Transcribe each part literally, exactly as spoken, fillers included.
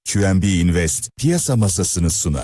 Q N B Invest piyasa masasını sunar.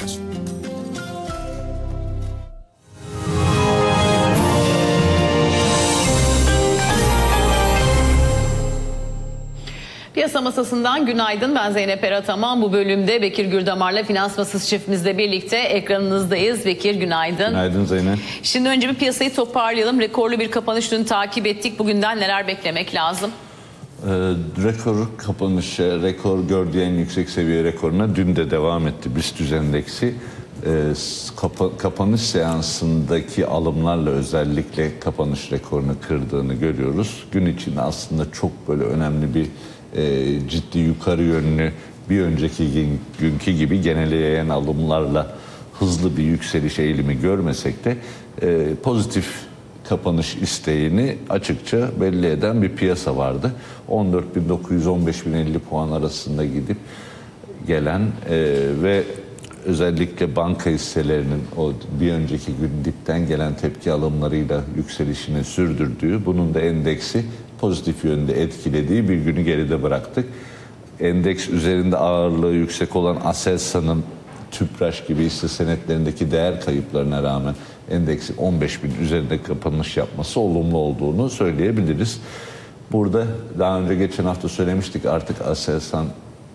Piyasa masasından günaydın. Ben Zeynep Erataman. Bu bölümde Bekir Gürdamar'la Finans Masası çiftimizle birlikte ekranınızdayız. Bekir günaydın. Günaydın Zeynep. Şimdi önce bir piyasayı toparlayalım. Rekorlu bir kapanış dün takip ettik. Bugünden neler beklemek lazım? Ee, rekor kapanışı, rekor gördüğü en yüksek seviye rekoruna dün de devam etti BIST endeksi. Ee, kapa, kapanış seansındaki alımlarla özellikle kapanış rekorunu kırdığını görüyoruz. Gün içinde aslında çok böyle önemli bir e, ciddi yukarı yönlü bir önceki gün, günkü gibi geneleyen alımlarla hızlı bir yükseliş eğilimi görmesek de e, pozitif kapanış isteğini açıkça belli eden bir piyasa vardı. on dört bin dokuz yüz on beş bin elli puan arasında gidip gelen e, ve özellikle banka hisselerinin o bir önceki gün dipten gelen tepki alımlarıyla yükselişini sürdürdüğü, bunun da endeksi pozitif yönde etkilediği bir günü geride bıraktık. Endeks üzerinde ağırlığı yüksek olan Aselsan'ın Tüpraş gibi hisse senetlerindeki değer kayıplarına rağmen endeksin on beş bin üzerinde kapanış yapması olumlu olduğunu söyleyebiliriz. Burada daha önce geçen hafta söylemiştik, artık Aselsan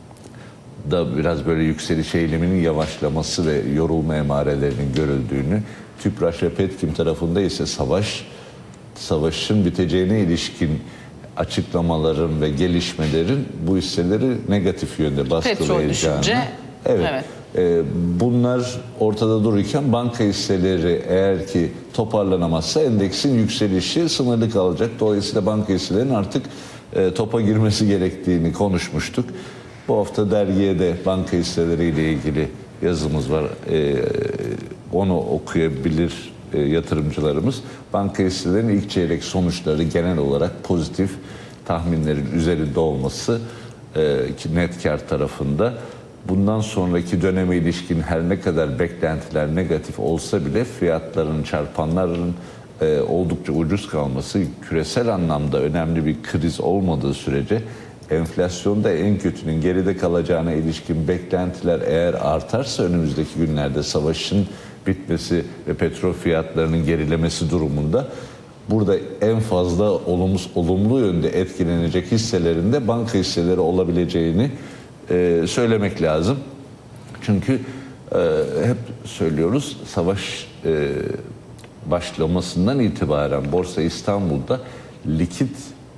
da biraz böyle yükseliş eğiliminin yavaşlaması ve yorulma emarelerinin görüldüğünü, Tüpraş ve Petkim tarafında ise savaş savaşın biteceğine ilişkin açıklamaların ve gelişmelerin bu hisseleri negatif yönde baskılayacağını. Evet. evet. E, bunlar ortada dururken banka hisseleri eğer ki toparlanamazsa endeksin yükselişi sınırlı kalacak. Dolayısıyla banka hisselerinin artık e, topa girmesi gerektiğini konuşmuştuk. Bu hafta dergiye de banka hisseleriyle ilgili yazımız var. E, onu okuyabilir e, yatırımcılarımız. Banka hisselerinin ilk çeyrek sonuçları genel olarak pozitif, tahminlerin üzerinde olması e, net kar tarafında. Bundan sonraki döneme ilişkin her ne kadar beklentiler negatif olsa bile fiyatların, çarpanların e, oldukça ucuz kalması, küresel anlamda önemli bir kriz olmadığı sürece enflasyonda en kötünün geride kalacağına ilişkin beklentiler eğer artarsa önümüzdeki günlerde savaşın bitmesi ve petrol fiyatlarının gerilemesi durumunda burada en fazla olumlu, olumlu yönde etkilenecek hisselerinde banka hisseleri olabileceğini e, söylemek lazım. Çünkü e, hep söylüyoruz, savaş e, başlamasından itibaren Borsa İstanbul'da likit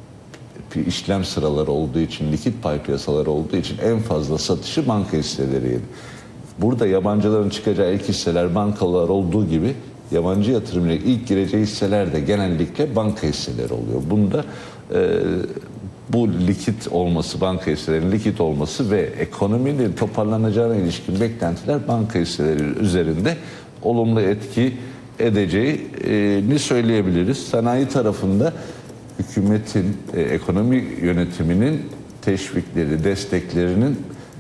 işlem sıraları olduğu için, likit pay piyasaları olduğu için en fazla satışı banka hisseleriydi. Burada yabancıların çıkacağı ilk hisseler bankalar olduğu gibi yabancı yatırımcıların ilk gireceği hisseler de genellikle banka hisseleri oluyor. Bunda e, bu likit olması, banka hisselerinin likit olması ve ekonominin toparlanacağına ilişkin beklentiler banka hisseleri üzerinde olumlu etki edeceğini söyleyebiliriz. Sanayi tarafında hükümetin, e, ekonomi yönetiminin teşvikleri, desteklerinin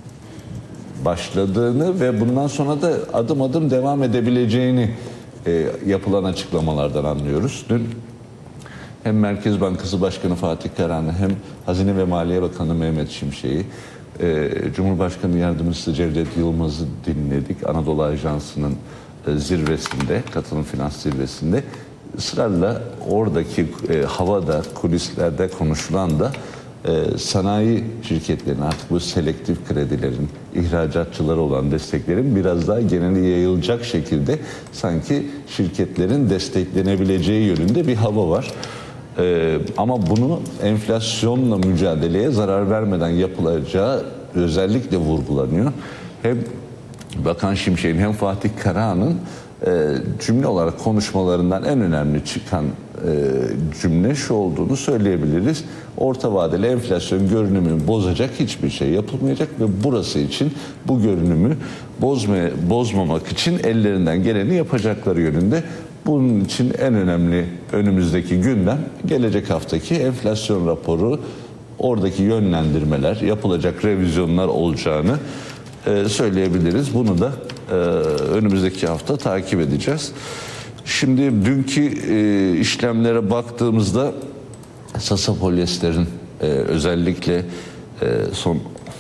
başladığını ve bundan sonra da adım adım devam edebileceğini e, yapılan açıklamalardan anlıyoruz. Dün hem Merkez Bankası Başkanı Fatih Karahan'ı hem Hazine ve Maliye Bakanı Mehmet Şimşek'i, e, Cumhurbaşkanı Yardımcısı Cevdet Yılmaz'ı dinledik. Anadolu Ajansı'nın e, zirvesinde, katılım finans zirvesinde. Israrla oradaki e, havada, kulislerde konuşulan da e, sanayi şirketlerinin artık bu selektif kredilerin, ihracatçıları olan desteklerin biraz daha geneli yayılacak şekilde sanki şirketlerin desteklenebileceği yönünde bir hava var. E, ama bunu enflasyonla mücadeleye zarar vermeden yapılacağı özellikle vurgulanıyor. Hem Bakan Şimşek'in hem Fatih Karahan'ın E, cümle olarak konuşmalarından en önemli çıkan e, cümle şu olduğunu söyleyebiliriz. Orta vadeli enflasyon görünümünü bozacak hiçbir şey yapılmayacak ve burası için bu görünümü bozma, bozmamak için ellerinden geleni yapacakları yönünde. Bunun için en önemli önümüzdeki gündem gelecek haftaki enflasyon raporu, oradaki yönlendirmeler, yapılacak revizyonlar olacağını e, söyleyebiliriz. Bunu da Ee, önümüzdeki hafta takip edeceğiz. Şimdi dünkü e, işlemlere baktığımızda Sasa Polyester'in e, özellikle e, son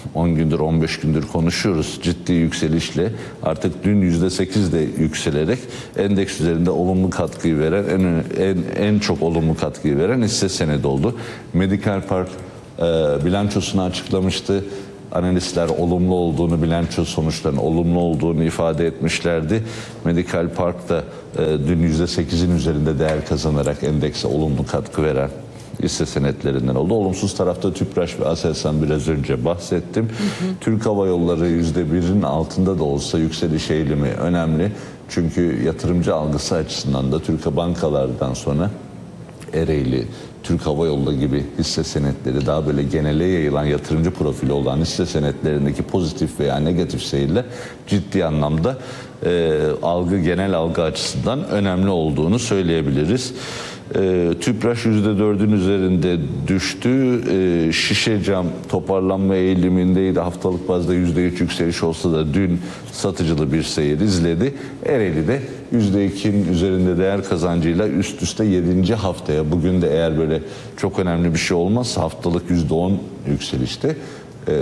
on gündür on beş gündür konuşuyoruz ciddi yükselişle artık dün yüzde sekiz de yükselerek endeks üzerinde olumlu katkıyı veren en, en, en çok olumlu katkıyı veren hisse senedi oldu. Medical Park e, bilançosunu açıklamıştı. Analistler olumlu olduğunu, bilanço sonuçlarının olumlu olduğunu ifade etmişlerdi. Medical Park da e, dün yüzde sekizin üzerinde değer kazanarak endekse olumlu katkı veren hisse senetlerinden oldu. Olumsuz tarafta Tüpraş ve Aselsan biraz önce bahsettim. Hı hı. Türk Hava Yolları yüzde birin altında da olsa yükseliş eğilimi önemli. Çünkü yatırımcı algısı açısından da Türk bankalardan sonra Ereğli, Türk Hava Yolları gibi hisse senetleri daha böyle genele yayılan yatırımcı profili olan hisse senetlerindeki pozitif veya negatif seyirler ciddi anlamda e, algı genel algı açısından önemli olduğunu söyleyebiliriz. E, Tüpraş yüzde dördün üzerinde düştü. E, şişe cam toparlanma eğilimindeydi. Haftalık bazda yüzde üç yükseliş olsa da dün satıcılı bir seyir izledi. Ereğli de yüzde ikinin üzerinde değer kazancıyla üst üste yedinci haftaya, bugün de eğer böyle çok önemli bir şey olmazsa haftalık yüzde on yükselişte e,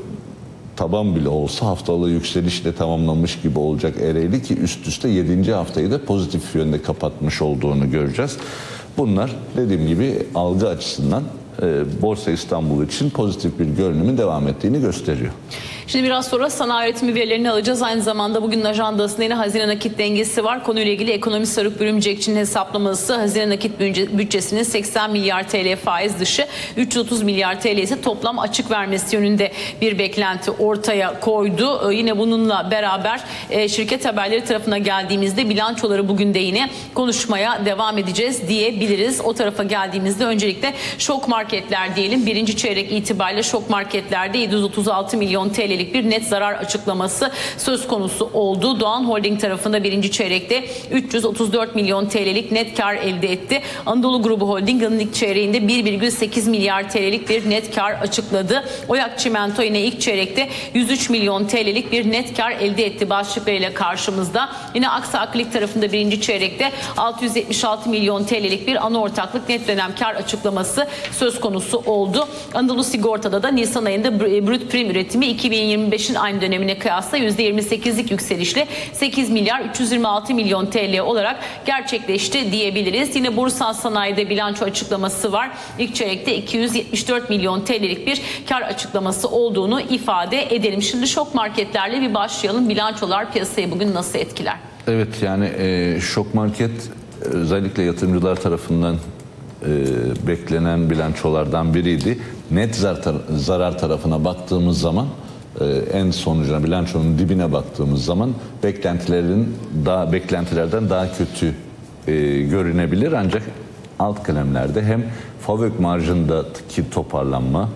taban bile olsa haftalığı yükselişle tamamlamış gibi olacak Ereğli ki üst üste yedinci haftayı da pozitif yönde kapatmış olduğunu göreceğiz. Bunlar dediğim gibi algı açısından e, Borsa İstanbul için pozitif bir görünümün devam ettiğini gösteriyor. Şimdi biraz sonra sanayi üretimi verilerini alacağız. Aynı zamanda bugünün ajandasında yine hazine nakit dengesi var. Konuyla ilgili ekonomist Sarık Bürümcekçi'nin hesaplaması hazine nakit bütçesinin seksen milyar T L faiz dışı, üç yüz otuz milyar T L ise toplam açık vermesi yönünde bir beklenti ortaya koydu. Ee, yine bununla beraber e, şirket haberleri tarafına geldiğimizde bilançoları bugün de yine konuşmaya devam edeceğiz diyebiliriz. O tarafa geldiğimizde öncelikle şok marketler diyelim. Birinci çeyrek itibariyle şok marketlerde yedi yüz otuz altı milyon T L bir net zarar açıklaması söz konusu oldu. Doğan Holding tarafında birinci çeyrekte üç yüz otuz dört milyon T L'lik net kar elde etti. Anadolu Grubu Holding'in ilk çeyreğinde bir virgül sekiz milyar T L'lik bir net kar açıkladı. Oyak Çimento yine ilk çeyrekte yüz üç milyon T L'lik bir net kar elde etti başlıklarıyla karşımızda. Yine Aksa Akrilik tarafında birinci çeyrekte altı yüz yetmiş altı milyon T L'lik bir ana ortaklık net dönem kar açıklaması söz konusu oldu. Anadolu Sigorta'da da Nisan ayında brüt prim üretimi iki bin yirmi beşin aynı dönemine kıyasla yüzde yirmi sekizlik yükselişle sekiz milyar üç yüz yirmi altı milyon T L olarak gerçekleşti diyebiliriz. Yine Bursa Sanayi'de bilanço açıklaması var. İlk çeyrekte iki yüz yetmiş dört milyon T L'lik bir kar açıklaması olduğunu ifade edelim. Şimdi şok marketlerle bir başlayalım. Bilançolar piyasayı bugün nasıl etkiler? Evet, yani e, şok market özellikle yatırımcılar tarafından e, beklenen bilançolardan biriydi. Net zarar, zarar tarafına baktığımız zaman e, en sonucuna, bilançonun dibine baktığımız zaman beklentilerin daha beklentilerden daha kötü e, görünebilir, ancak alt kalemlerde hem FAVÖK marjındaki toparlanma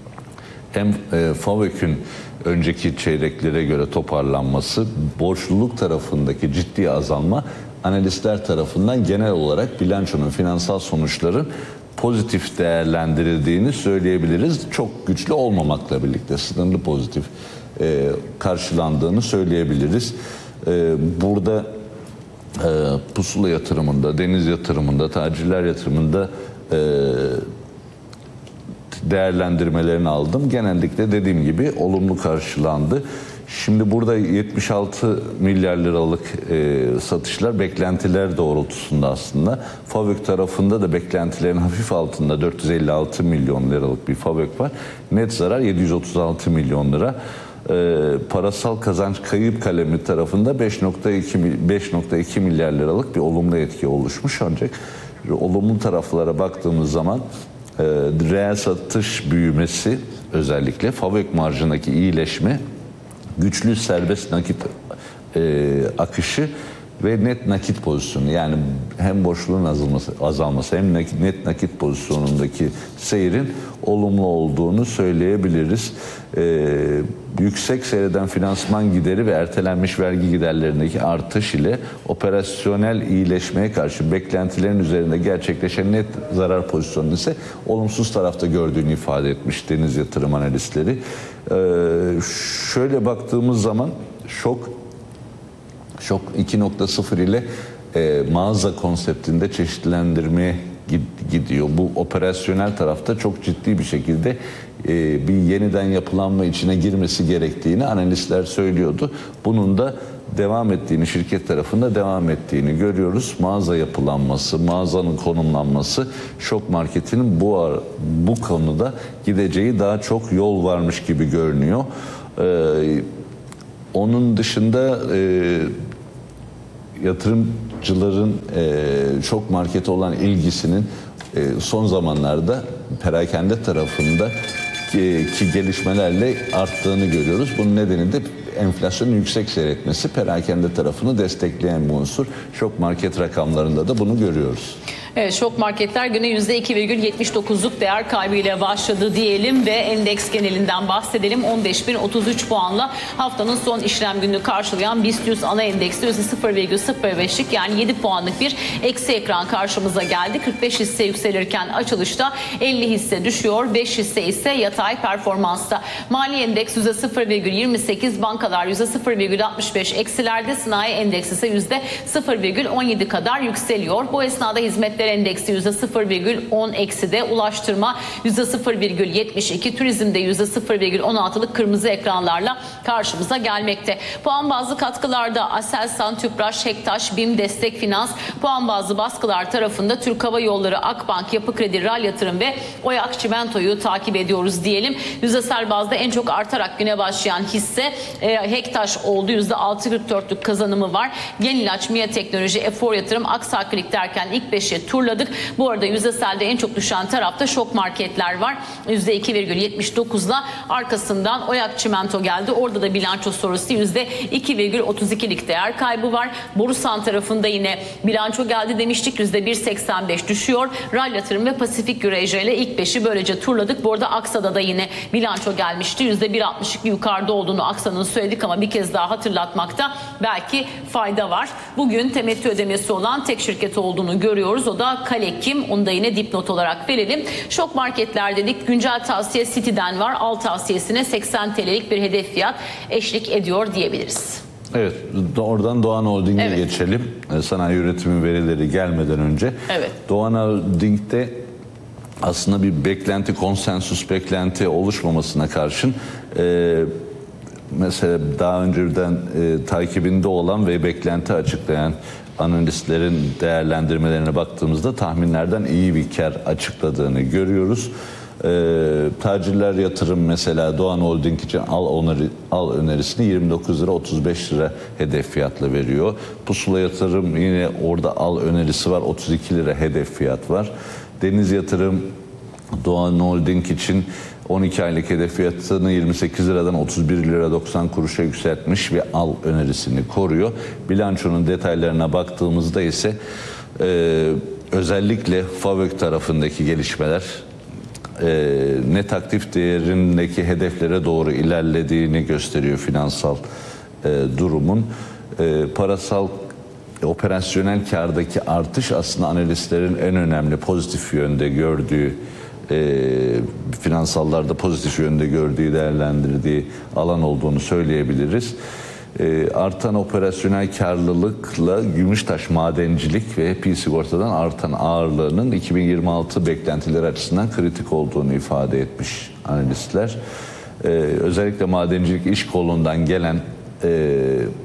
hem e, FAVÖK'ün önceki çeyreklere göre toparlanması, borçluluk tarafındaki ciddi azalma analistler tarafından genel olarak bilançonun, finansal sonuçların pozitif değerlendirildiğini söyleyebiliriz. Çok güçlü olmamakla birlikte sınırlı pozitif e, karşılandığını söyleyebiliriz. E, burada e, pusula yatırımında, deniz yatırımında, tacirler yatırımında e, değerlendirmelerini aldım. Genellikle dediğim gibi olumlu karşılandı. Şimdi burada yetmiş altı milyar liralık e, satışlar beklentiler doğrultusunda aslında. FAVÖK tarafında da beklentilerin hafif altında dört yüz elli altı milyon liralık bir FAVÖK var. Net zarar yedi yüz otuz altı milyon lira. E, parasal kazanç kayıp kalemi tarafında beş nokta iki milyar liralık bir olumlu etki oluşmuş. Ancak olumlu taraflara baktığımız zaman e, reel satış büyümesi, özellikle FAVÖK marjındaki iyileşme, güçlü serbest nakit e, akışı ve net nakit pozisyonu, yani hem borçluluğun azalması, azalması hem net nakit pozisyonundaki seyrin olumlu olduğunu söyleyebiliriz. E, yüksek seyreden finansman gideri ve ertelenmiş vergi giderlerindeki artış ile operasyonel iyileşmeye karşı beklentilerin üzerinde gerçekleşen net zarar pozisyonu ise olumsuz tarafta gördüğünü ifade etmiş deniz yatırım analistleri. Ee, şöyle baktığımız zaman şok şok iki nokta sıfır ile e, mağaza konseptinde çeşitlendirmeye gidiyor. Bu operasyonel tarafta çok ciddi bir şekilde bir yeniden yapılanma içine girmesi gerektiğini analistler söylüyordu. Bunun da devam ettiğini, şirket tarafında devam ettiğini görüyoruz. Mağaza yapılanması, mağazanın konumlanması, Şok Market'in bu bu konuda gideceği daha çok yol varmış gibi görünüyor. Ee, onun dışında e, yatırımcıların e, Şok Market'e olan ilgisinin e, son zamanlarda perakende tarafında ki, ki gelişmelerle arttığını görüyoruz. Bunun nedeni de enflasyonun yüksek seyretmesi, perakende tarafını destekleyen bir unsur. Şok Market rakamlarında da bunu görüyoruz. Evet, Şok Marketler güne yüzde iki virgül yetmiş dokuzluk değer kaybıyla başladı diyelim ve endeks genelinden bahsedelim. on beş bin otuz üç puanla haftanın son işlem gününü karşılayan BIST yüz ana endeksi yüzde sıfır virgül sıfır beşlik yani yedi puanlık bir eksi ekran karşımıza geldi. kırk beş hisse yükselirken açılışta elli hisse düşüyor, beş hisse ise yatay performansta. Mali endeks yüzde sıfır virgül yirmi sekiz, bankalar yüzde sıfır virgül altmış beş eksilerde, sanayi endeksi ise yüzde sıfır virgül on yedi kadar yükseliyor. Bu esnada hizmetler endeksi yüzde sıfır virgül on ekside, ulaştırma yüzde sıfır virgül yetmiş iki, turizmde yüzde sıfır virgül on altılık kırmızı ekranlarla karşımıza gelmekte. Puan bazlı katkılarda Aselsan, Tüpraş, Hektaş, BİM, Destek Finans, puan bazlı baskılar tarafında Türk Hava Yolları, Akbank, Yapı Kredi, Ral Yatırım ve Oyak Çimento'yu takip ediyoruz diyelim. Yüzdesel bazda en çok artarak güne başlayan hisse e, Hektaş oldu. yüzde altı virgül kırk dörtlük kazanımı var. Yenilaç, Mia Teknoloji, Efor Yatırım, Aksakilik derken ilk beşe turladık. Bu arada yüzdeselde en çok düşen tarafta Şok Marketler var. yüzde iki virgül yetmiş dokuzla arkasından Oyak Çimento geldi. Orada da bilanço sonrası yüzde iki virgül otuz ikilik değer kaybı var. Borusan tarafında yine bilanço geldi demiştik. yüzde bir virgül seksen beş düşüyor. Ral Yatırım ve Pasifik Eurasia ile ilk beşi böylece turladık. Bu arada Aksa'da da yine bilanço gelmişti. yüzde bir virgül altmışlık yukarıda olduğunu Aksa'nın söyledik ama bir kez daha hatırlatmakta belki fayda var. Bugün temettü ödemesi olan tek şirket olduğunu görüyoruz. O da Kalekim. Onu da yine dipnot olarak verelim. Şok Marketler dedik. Güncel tavsiye City'den var. Al tavsiyesine seksen TL'lik bir hedef fiyat eşlik ediyor diyebiliriz. Evet, oradan Doğan Holding'e evet. geçelim. Sanayi üretimi verileri gelmeden önce. Evet. Doğan Holding'de aslında bir beklenti, konsensus beklenti oluşmamasına karşın e, mesela daha önceden e, takibinde olan ve beklenti açıklayan analistlerin değerlendirmelerine baktığımızda tahminlerden iyi bir kar açıkladığını görüyoruz. Ee, tacirler yatırım mesela Doğan Holding için al, öneri, al önerisini yirmi dokuz lira otuz beş lira hedef fiyatla veriyor. Pusula Yatırım yine orada al önerisi var, otuz iki lira hedef fiyat var. Deniz Yatırım Doğan Holding için on iki aylık hedef fiyatını yirmi sekiz liradan otuz bir lira doksan kuruşa yükseltmiş ve al önerisini koruyor. Bilançonun detaylarına baktığımızda ise e, özellikle FAVÖK tarafındaki gelişmeler e, net aktif değerindeki hedeflere doğru ilerlediğini gösteriyor finansal e, durumun. E, parasal operasyonel kârdaki artış aslında analistlerin en önemli pozitif yönde gördüğü E, finansallarda pozitif yönde gördüğü, değerlendirdiği alan olduğunu söyleyebiliriz. E, artan operasyonel karlılıkla Gümüştaş Madencilik ve H P Sigorta'dan artan ağırlığının iki bin yirmi altı beklentileri açısından kritik olduğunu ifade etmiş analistler. E, özellikle madencilik iş kolundan gelen e,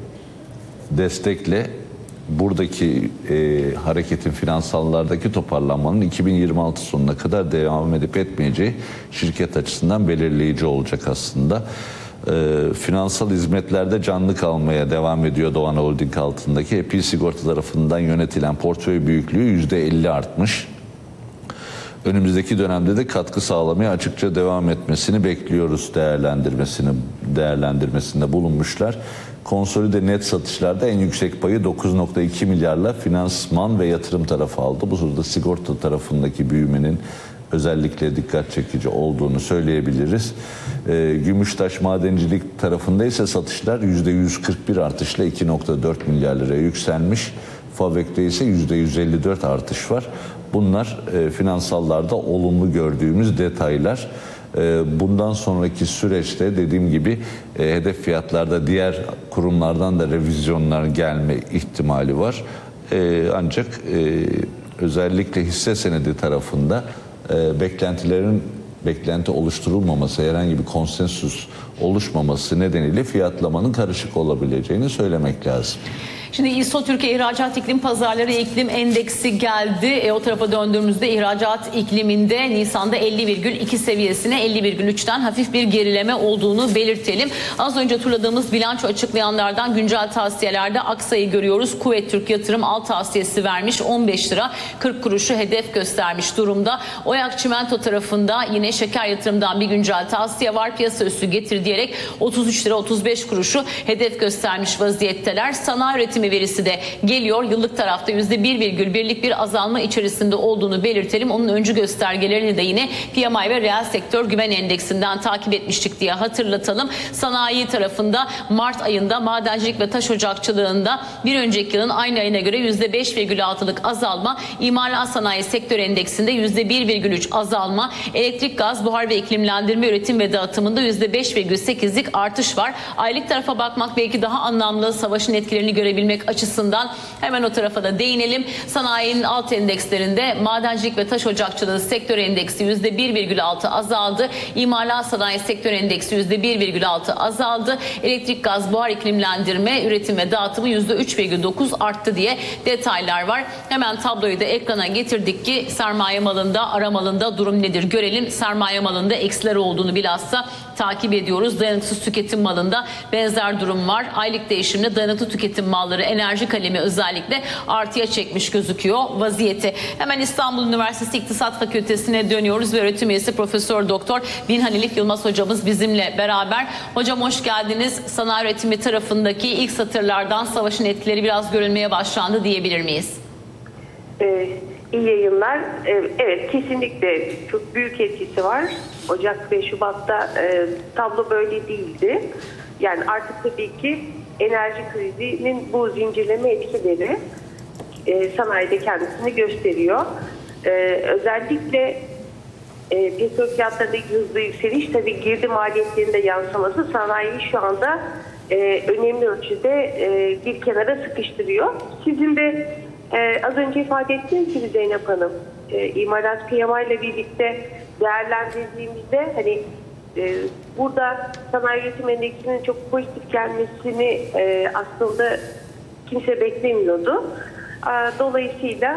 destekle buradaki e, hareketin finansallardaki toparlanmanın iki bin yirmi altı sonuna kadar devam edip etmeyeceği şirket açısından belirleyici olacak aslında. E, finansal hizmetlerde canlı kalmaya devam ediyor Doğan Holding altındaki. H P Sigorta tarafından yönetilen portföy büyüklüğü yüzde elli artmış. Önümüzdeki dönemde de katkı sağlamaya açıkça devam etmesini bekliyoruz değerlendirmesini değerlendirmesinde bulunmuşlar. Konsolide net satışlarda en yüksek payı dokuz virgül iki milyarla finansman ve yatırım tarafı aldı. Bu sırada sigorta tarafındaki büyümenin özellikle dikkat çekici olduğunu söyleyebiliriz. E, Gümüştaş Madencilik tarafında ise satışlar yüzde yüz kırk bir artışla iki virgül dört milyar liraya yükselmiş. FAVÖK'te ise yüzde yüz elli dört artış var. Bunlar e, finansallarda olumlu gördüğümüz detaylar. Bundan sonraki süreçte dediğim gibi hedef fiyatlarda diğer kurumlardan da revizyonlar gelme ihtimali var. Ancak özellikle hisse senedi tarafında e, beklentilerin beklenti oluşturulmaması, herhangi bir konsensüs oluşmaması nedeniyle fiyatlamanın karışık olabileceğini söylemek lazım. Şimdi İSO Türkiye İhracat İklim Pazarları İklim Endeksi geldi. E, o tarafa döndüğümüzde ihracat ikliminde Nisan'da elli virgül iki seviyesine elli virgül üçten hafif bir gerileme olduğunu belirtelim. Az önce turladığımız bilanço açıklayanlardan güncel tavsiyelerde aksayı görüyoruz. Kuvvet Türk Yatırım al tavsiyesi vermiş, on beş lira kırk kuruşu hedef göstermiş durumda. Oyak Çimento tarafında yine Şeker Yatırım'dan bir güncel tavsiye var. Piyasa üstü getir diyerek otuz üç lira otuz beş kuruşu hedef göstermiş vaziyetteler. Sanayi üretimi verisi de geliyor. Yıllık tarafta yüzde bir virgül birlik bir azalma içerisinde olduğunu belirtelim. Onun öncü göstergelerini de yine P M I ve reel sektör güven endeksinden takip etmiştik diye hatırlatalım. Sanayi tarafında Mart ayında madencilik ve taş ocakçılığında bir önceki yılın aynı ayına göre yüzde beş virgül altılık azalma, imalat sanayi sektör endeksinde yüzde bir virgül üç azalma, elektrik, gaz, buhar ve iklimlendirme üretim ve dağıtımında yüzde beş virgül sekizlik artış var. Aylık tarafa bakmak belki daha anlamlı, savaşın etkilerini görebilmek açısından hemen o tarafa da değinelim. Sanayinin alt endekslerinde madencilik ve taş ocakçılığı sektör endeksi yüzde bir virgül altı azaldı. İmalat sanayi sektör endeksi yüzde bir virgül altı azaldı. Elektrik, gaz, buhar, iklimlendirme, üretim ve dağıtımı yüzde üç virgül dokuz arttı diye detaylar var. Hemen tabloyu da ekrana getirdik ki sermaye malında, ara malında durum nedir görelim. Sermaye malında eksiler olduğunu bilhassa takip ediyoruz. Dayanıksız tüketim malında benzer durum var. Aylık değişimde dayanıklı tüketim malları, enerji kalemi özellikle artıya çekmiş gözüküyor vaziyeti. Hemen İstanbul Üniversitesi İktisat Fakültesi'ne dönüyoruz ve öğretim üyesi Profesör Doktor Binhan Elif Yılmaz hocamız bizimle beraber. Hocam hoş geldiniz. Sanayi üretimi tarafındaki ilk satırlardan savaşın etkileri biraz görülmeye başlandı diyebilir miyiz? Ee, iyi yayınlar. Ee, evet, kesinlikle çok büyük etkisi var. Ocak ve Şubat'ta e, tablo böyle değildi. Yani artık tabii ki enerji krizinin bu zincirleme etkileri e, sanayide kendisini gösteriyor. E, özellikle e, petrol fiyatlarındaki hızlı yükseliş tabii girdi maliyetlerinde yansıması sanayiyi şu anda e, önemli ölçüde e, bir kenara sıkıştırıyor. Sizin de e, az önce ifade ettiğiniz gibi Zeynep Hanım, e, imalat P M I ile birlikte değerlendirdiğimizde hani Ee, burada sanayi üretim endeksinin çok pozitif gelmesini e, aslında kimse beklemiyordu. E, dolayısıyla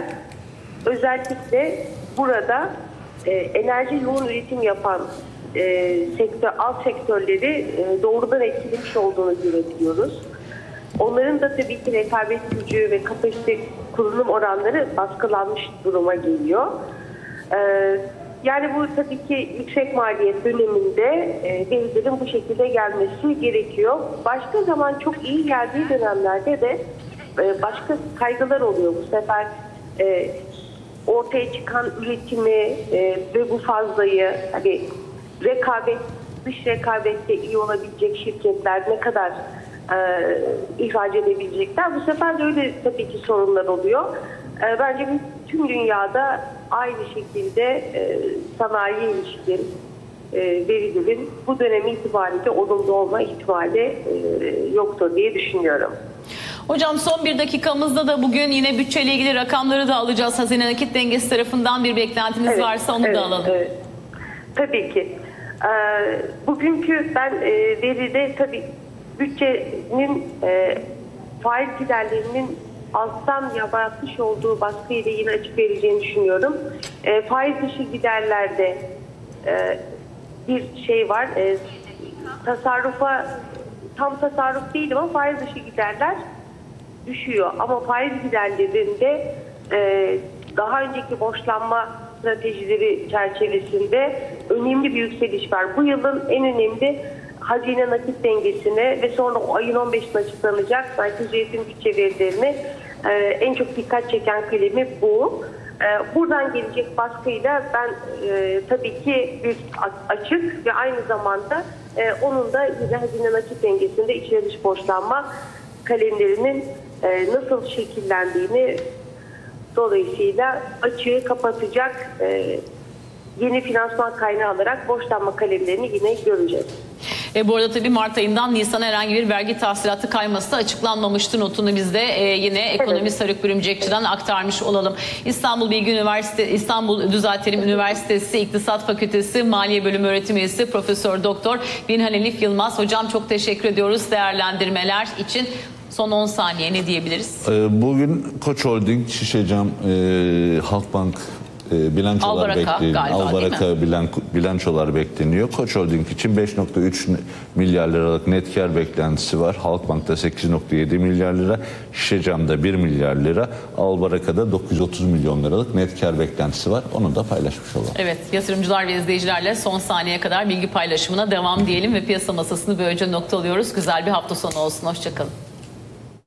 özellikle burada e, enerji yoğun üretim yapan e, sektör, alt sektörleri e, doğrudan etkilemiş olduğunu görebiliyoruz. Onların da tabii ki rekabet gücü ve kapasite kullanım oranları baskılanmış duruma geliyor. Evet. Yani bu tabii ki yüksek maliyet döneminde e, verilerin bu şekilde gelmesi gerekiyor. Başka zaman çok iyi geldiği dönemlerde de e, başka kaygılar oluyor. Bu sefer e, ortaya çıkan üretimi e, ve bu fazlayı hani rekabet, dış rekabette iyi olabilecek şirketler ne kadar e, ihraç edebilecekler. Bu sefer de öyle tabii ki sorunlar oluyor. E, bence tüm dünyada aynı şekilde e, sanayi ilişkin e, verilerin bu dönem itibariyle olumlu olma ihtimali e, yoktur diye düşünüyorum. Hocam son bir dakikamızda da bugün yine bütçeyle ilgili rakamları da alacağız. Hazine nakit dengesi tarafından bir beklentiniz evet, varsa onu evet, da alalım. Evet. Tabii ki. Ee, bugünkü ben e, veride tabii bütçenin e, faiz giderlerinin alttan yaratmış olduğu baskıyla yine açık vereceğini düşünüyorum. E, faiz dışı giderlerde e, bir şey var. E, tasarrufa tam tasarruf değil ama faiz dışı giderler düşüyor. Ama faiz giderlerinde e, daha önceki borçlanma stratejileri çerçevesinde önemli bir yükseliş var. Bu yılın en önemli hazine nakit dengesine ve sonra o ayın on beşinde açıklanacak merkez yönetim bütçe verilerine e, en çok dikkat çeken kalemi bu. E, buradan gelecek baskıyla ben e, tabii ki bir açık ve aynı zamanda e, onun da yine hazine nakit dengesinde içeri dış borçlanma kalemlerinin e, nasıl şekillendiğini, dolayısıyla açığı kapatacak e, yeni finansman kaynağı alarak borçlanma kalemlerini yine göreceğiz. E, bu arada tabii Mart ayından Nisan'a herhangi bir vergi tahsilatı kayması da açıklanmamıştı. Notunu biz de e, yine ekonomist Haluk Bürümcekçi'den aktarmış olalım. İstanbul Bilgi Üniversitesi, İstanbul Düzeltelim Üniversitesi İktisat Fakültesi Maliye Bölümü öğretim üyesi Profesör Doktor Binhan Elif Yılmaz. Hocam çok teşekkür ediyoruz değerlendirmeler için. Son on saniye ne diyebiliriz? Bugün Koç Holding, Şişecam, e, Halkbank e, bilançolar Albaraka bekleniyor. galiba, Albaraka bilan, bilançolar bekleniyor. Koç Holding için beş nokta üç milyar liralık net kar beklentisi var. Halkbank'ta sekiz nokta yedi milyar lira, Şişecam'da bir milyar lira, Albaraka'da dokuz yüz otuz milyon liralık net kar beklentisi var. Onu da paylaşmış olalım. Evet, yatırımcılar ve izleyicilerle son saniyeye kadar bilgi paylaşımına devam diyelim ve piyasa masasını böylece noktalıyoruz. Güzel bir hafta sonu olsun. Hoşçakalın.